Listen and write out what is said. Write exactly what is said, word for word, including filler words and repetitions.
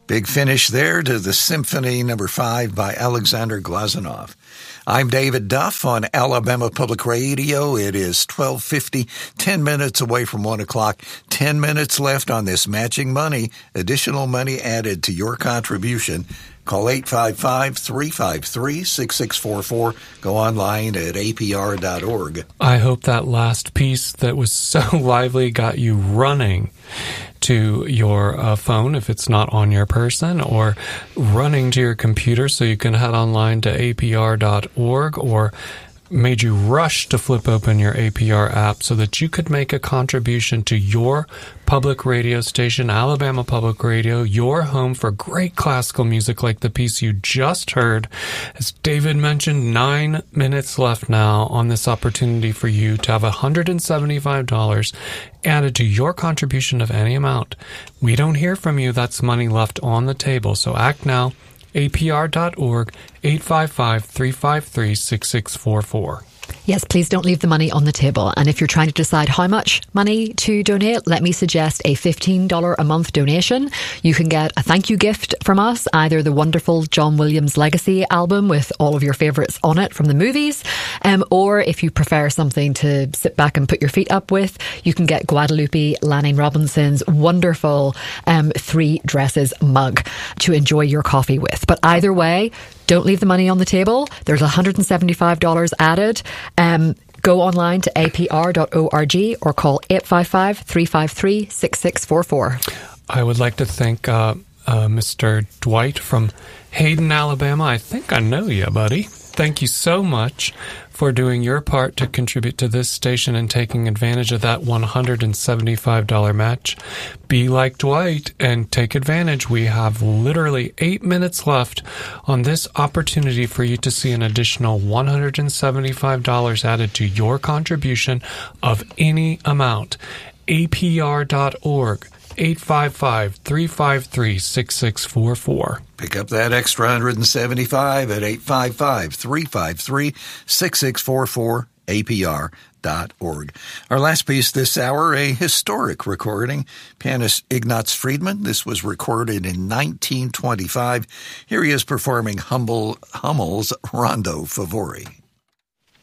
Big finish there to the Symphony Number five by Alexander Glazunov. I'm David Duff on Alabama Public Radio. It is twelve fifty, ten minutes away from one o'clock. ten minutes left on this matching money. Additional money added to your contribution. Call eight five five, three five three, six six four four. Go online at A P R dot org. I hope that last piece that was so lively got you running to your uh, phone if it's not on your person, or running to your computer so you can head online to A P R dot org, or made you rush to flip open your A P R app so that you could make a contribution to your public radio station, Alabama Public Radio, your home for great classical music like the piece you just heard. As David mentioned, nine minutes left now on this opportunity for you to have one hundred seventy-five dollars added to your contribution of any amount. We don't hear from you. That's money left on the table. So act now. A P R dot org, eight five five, three five three, six six four four. Yes, please don't leave the money on the table. And if you're trying to decide how much money to donate, let me suggest a fifteen dollars a month donation. You can get a thank you gift from us, either the wonderful John Williams Legacy album with all of your favourites on it from the movies, um, or if you prefer something to sit back and put your feet up with, you can get Guadalupe Lanning Robinson's wonderful um, Three Dresses mug to enjoy your coffee with. But either way, don't leave the money on the table. There's one hundred seventy-five dollars added. Um, go online to A P R dot org or call eight five five, three five three, six six four four. I would like to thank uh, uh, Mister Dwight from Hayden, Alabama. I think I know you, buddy. Thank you so much for doing your part to contribute to this station and taking advantage of that one hundred seventy-five dollars match. Be like Dwight and take advantage. We have literally eight minutes left on this opportunity for you to see an additional one hundred seventy-five dollars added to your contribution of any amount. A P R dot org. eight five five, three five three, six six four four. Pick up that extra one hundred seventy-five at eight five five, three five three, six six four four, A P R dot org. Our last piece this hour, a historic recording. Pianist Ignaz Friedman. This was recorded in nineteen twenty-five. Here he is performing Humble, Hummel's Rondo Favori.